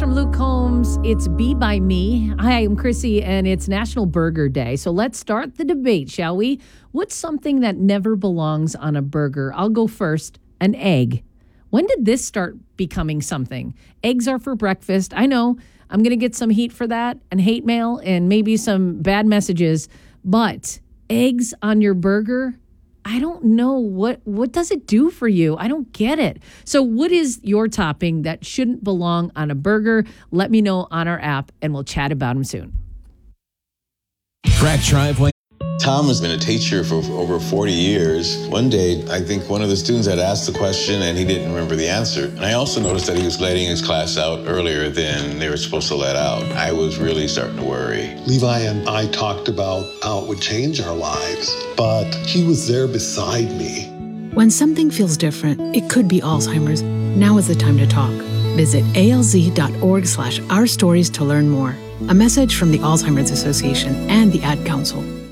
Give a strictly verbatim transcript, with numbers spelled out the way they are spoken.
from Luke Combs. It's Be By Me. Hi, I'm Chrissy, and it's National Burger Day. So let's start the debate, shall we? What's something that never belongs on a burger? I'll go first. An egg. When did this start becoming something? Eggs are for breakfast. I know I'm going to get some heat for that and hate mail and maybe some bad messages, but eggs on your burger? I don't know. What what does it do for you? I don't get it. So what is your topping that shouldn't belong on a burger? Let me know on our app, and we'll chat about them soon. Track Driveway. Tom has been a teacher for over forty years. One day, I think one of the students had asked the question and he didn't remember the answer. And I also noticed that he was letting his class out earlier than they were supposed to let out. I was really starting to worry. Levi and I talked about how it would change our lives, but he was there beside me. When something feels different, it could be Alzheimer's. Now is the time to talk. Visit alz.org slash our stories to learn more. A message from the Alzheimer's Association and the Ad Council.